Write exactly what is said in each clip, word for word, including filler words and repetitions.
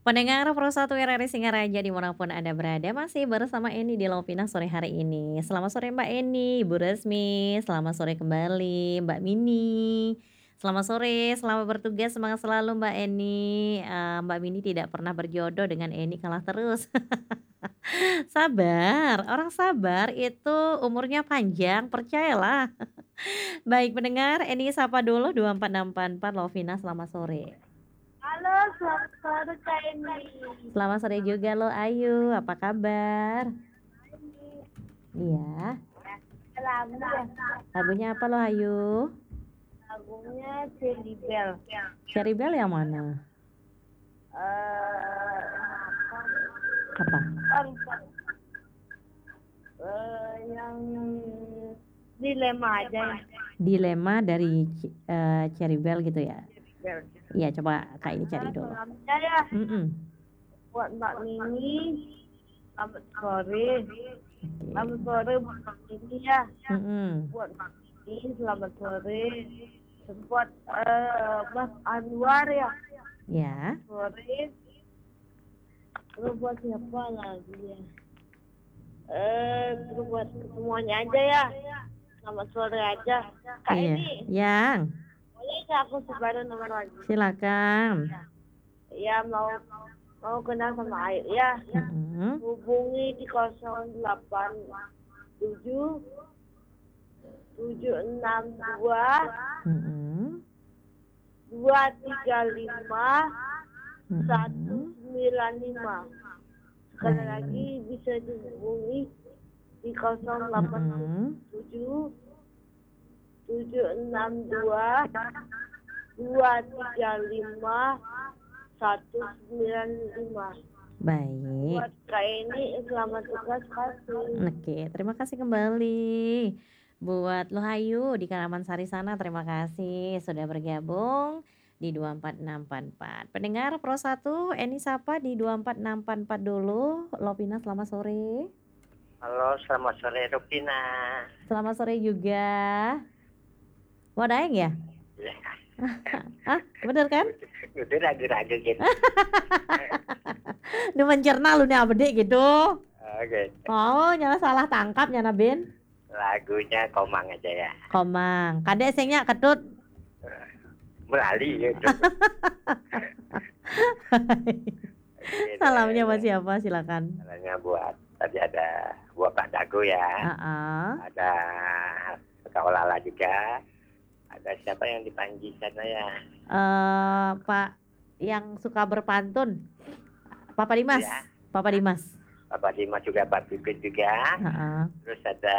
Pendengar Pro satu R R I Singaraja dimanapun Anda berada, masih bersama Eni di Lovina sore hari ini. Selamat sore Mbak Eni, Ibu Resmi, selamat sore kembali Mbak Mini. Selamat sore, selamat bertugas, semangat selalu Mbak Eni. Eee, Mbak Mini tidak pernah berjodoh dengan Eni, kalah terus. Sabar, orang sabar itu umurnya panjang, percayalah. Baik pendengar, Eni sapa dulu dua empat enam empat empat Lovina, selamat sore. Halo, selamat sore Kak Eni. Selamat sore juga loh Ayu, apa kabar? Iya. Lagu ya, Lagunya apa loh Ayu? lagunya Cherry Bell. Cherry Bell yang mana? Eh, Apa? apa? Eh, yang dilema aja ya. Dilema dari C eee, Cherry Bell gitu ya? Bell. Iya coba Kak ini cari Ah, dulu. selamanya ya Mhm. buat Mbak Mini. Selamat sore. Selamat Oke. sore buat Mbak Mini ya. Mhm. Buat Mbak Mini selamat sore. Buat eh, Mas Anwar ya. Ya. Sore. Terus buat siapa lagi ya? Eh, terus buat semuanya aja ya. Selamat sore aja. Kak Iya. Eni, Yang? boleh nggak aku sebarin nomor lagi? Silakan. Ya mau mau kenal sama Ayu ya. Mhm. Hubungi di nol delapan tujuh tujuh enam dua Mhm. dua tiga lima satu Mhm. sembilan lima. Sekali Baik. lagi bisa dihubungi di nol delapan Mhm. tujuh tujuh enam dua dua tiga lima satu sembilan lima. Baik. Buat Kak Eni selamat tugas kasih. Oke, terima kasih kembali. Buat Lohayu di Karamansari sana, terima kasih sudah bergabung di dua empat enam empat empat. Pendengar Pro satu, Eni sapa di dua empat enam empat empat dulu. Lovina selamat sore. Halo, selamat sore Rupina. Selamat sore juga. Mau daeng ya? Iya. Hah, bener kan? Udah ragu-ragu gitu. Nu mencerna lu nih abede gitu. Oke. Oh, nyala salah tangkap nyana Ben. Lagunya Komang aja ya. Komang. Kade sengnya ketut. Melali gitu. Salamnya buat siapa? Silakan. Salamnya buat tadi ada buat Pak Dago ya. Heeh. Ada Kak Olala juga. Ada siapa yang di Panji sana ya? Eh, Pak yang suka berpantun. Papa Dimas. Iya. Papa Dimas. Bapak Dimas juga, Pak Pipit juga. Heeh. Terus ada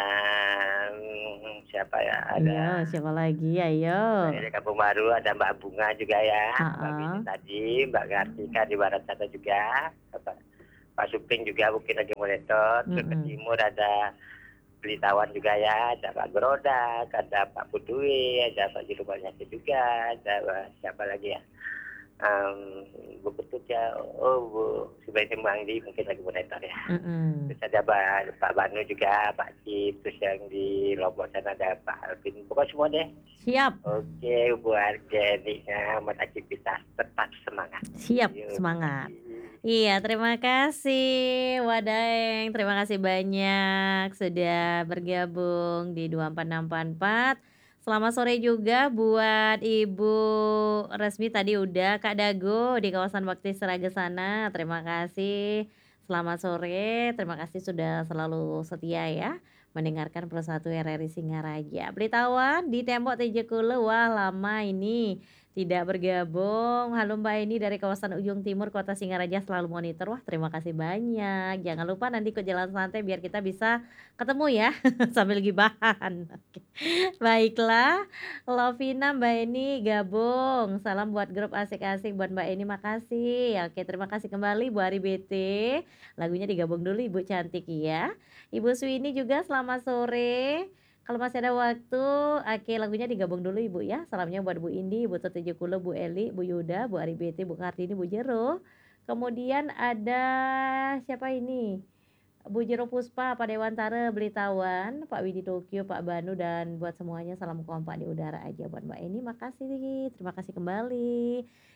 hmm, siapa ya? Iya, Ada siapa lagi? Ayo. dari Kampung Baru ada Mbak Bunga juga ya. Mbak Heeh. Mini tadi, Mbak Kartika di barat sana juga. Pak, Pak Suping juga mungkin lagi monitor. Terus ke Mm-mm. timur ada Belitawan juga ya. Ada Pak Berodak, ada Pak Putui, ada Pak Jirubanyasi juga. Ada Pak- siapa lagi ya? Um, Bu Ketut ya. Oh, Bu Subaiti Mangdi mungkin lagi monitor ya. Mm-mm. Terus ada Pak, Pak Banu juga, Pak Cip, terus yang di Lombok sana ada Pak Alvin. Pokoknya semua deh. Siap. Oke, buat Geniknya buat aktivitas tetap semangat. Siap, Yuk, semangat. makasih. Iya, terima kasih Wadaeng. Terima kasih banyak sudah bergabung di dua empat enam empat empat. Selamat sore juga buat Ibu Resmi tadi udah, Kak Dago di kawasan Bakti Seraga sana. Terima kasih. Selamat sore, terima kasih sudah selalu setia ya mendengarkan Pro satu R R I Singaraja. Beritawan di tembok Tejekule, wah lama ini tidak bergabung. Halo Mbak Eni dari kawasan ujung timur Kota Singaraja selalu monitor. Wah, terima kasih banyak. Jangan lupa nanti ikut jalan santai biar kita bisa ketemu ya sambil gibahan. Oke. Baiklah, Lovina Mbak Eni gabung. Salam buat grup asik-asik buat Mbak Eni, makasih. Oke, terima kasih kembali Bu Ari B T. Lagunya digabung dulu Ibu cantik ya. Ibu Swini juga selamat sore. Kalau masih ada waktu, oke lagunya digabung dulu Ibu ya. Salamnya buat Bu Indi, Bu Tuti Jukulo, Bu Eli, Bu Yuda, Bu Ari B T, Bu Kartini, Bu Jero. Kemudian ada siapa ini? Bu Jero Puspa, Pak Dewantara, Belitawan, Pak Widi Tokyo, Pak Banu, dan buat semuanya salam kompak di udara aja buat Mbak Eni. Makasih, terima kasih kembali.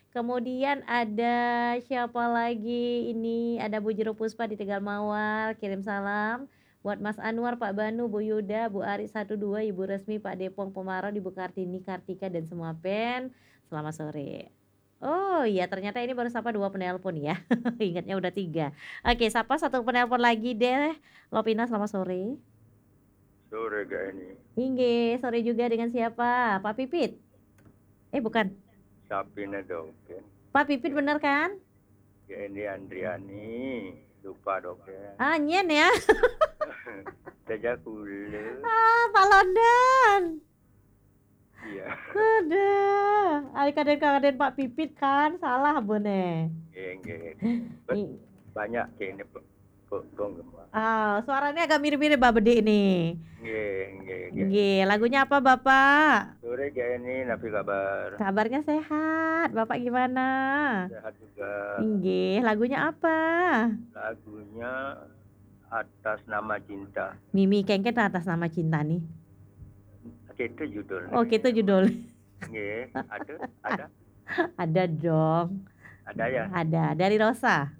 Kemudian ada siapa lagi ini, ada Bu Jero Puspa di Tegal Mawar, kirim salam. Buat Mas Anwar, Pak Banu, Bu Yuda, Bu Ari satu dua, Ibu Resmi, Pak Depong Pemarau, Ibu Kartini, Kartika, dan semua pen. Selamat sore. Oh iya, ternyata ini baru sapa dua penelpon ya. Ingatnya udah tiga. Oke, sapa satu penelpon lagi deh. Lovina, selamat sore. Sore Kak ini. Inggih, sore juga dengan siapa? Pak Pipit? Eh bukan, Sapina dong. Pak Pipit bener kan? Kak ini Andriani. Lupa dong ya. Ah, nyen ya. Sejak dulu. Ah, Pak London. Iya. Aduh, ali kaden-kaden Pak Pipit kan, salah bener. Nggih, nggih. I- Banyak kene penggemar. Ah, suaranya agak mirip-mirip Mbak Bede nih. Nggih, nggih, nggih. Nggih, lagunya apa Bapak? Sore Kak ini Nafi kabar. Kabarnya sehat, Bapak gimana? Sehat juga. Nggih, lagunya apa? Lagunya Atas Nama Cinta. Mimi Kengken atas nama cinta nih. Itu judulnya. Oh, gitu judul. Nggih, ada, ada, Ada dong. ada ya. Ada dari Rosa.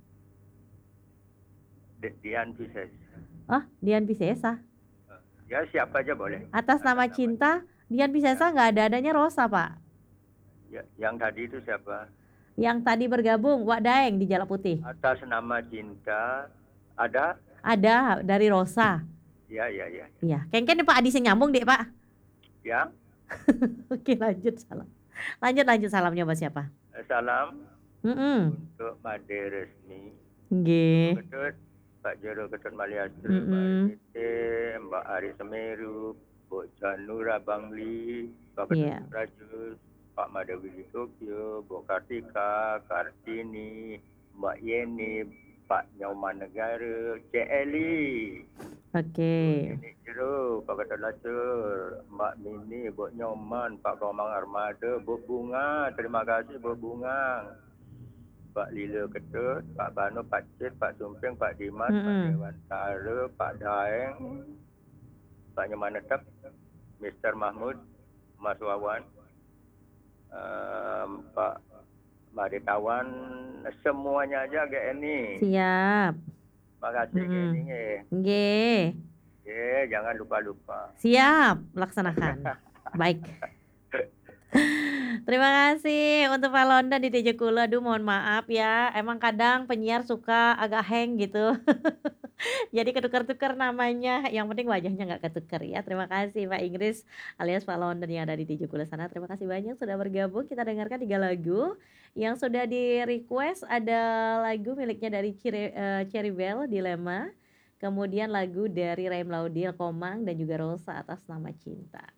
Di- Dian Pisces. Oh, Dian Piscesa. Ya siapa aja boleh. Atas nama cinta, Dian Piscesa nggak ada, adanya Rosa, Pak. Ya, yang tadi itu siapa? Yang tadi bergabung, Wak Daeng di Jalak Putih. Atas Nama Cinta ada? Ada dari Rosa. Ya, ya, ya. Iya, Kengken nih Pak Adi sing nyambung deh, Pak. Yang Oke, lanjut salam. Lanjut lanjut salamnya buat siapa? salam Mm-mm. untuk Made Resmi, Nggih. Ketut, Pak Jero Ketut Maliastra, Mbak Mm-mm. Arite, Mbak Ari Semeru, Bu Janura Bangli, Pak Iya. Ketut Rajus, Pak Madawi di Tokyo, Bu Kartika, Kartini, Mbak Yeni, Pak Nyoman Negara, Cik Eli, Oke. Nenek Jero, Pak Ketut Lacur, Mbak Mini, Bu Nyoman, Pak Komang Armada, Bu Bunga, terima kasih Bu Bunga, Pak Lila Ketut, Pak Bano, Pak Cid, Pak Sumping, Pak Dimas, Pak Mm-mm. Dewantara, Pak Daeng, Pak Nyoman Netep, Mister Mahmud, Mas Wawan, um, Pak Maritawan, semuanya aja kayak ini. Siap. Makasih kayak Mm-mm. ini. nggih. Nggih. Eh, jangan lupa-lupa. Siap, laksanakan. Baik. Terima kasih untuk Pak London di T J Kula. Aduh, mohon maaf ya. Emang kadang penyiar suka agak hang gitu. Jadi ketukar-tukar namanya. Yang penting wajahnya nggak ketukar ya. Terima kasih Pak Inggris alias Pak London yang ada di T J Kula sana. Terima kasih banyak sudah bergabung. Kita dengarkan tiga lagu yang sudah di request. Ada lagu miliknya dari Cire, eh, Cherry Bell, Dilema. Kemudian lagu dari Raim Laudil, Komang, dan juga Rosa, Atas Nama Cinta.